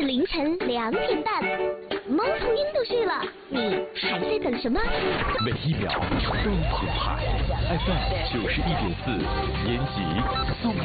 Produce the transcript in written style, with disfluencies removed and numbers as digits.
是凌晨2点半，猫头鹰都睡了，你还在等什么？ 每一秒都澎湃。FM 91.4，延吉送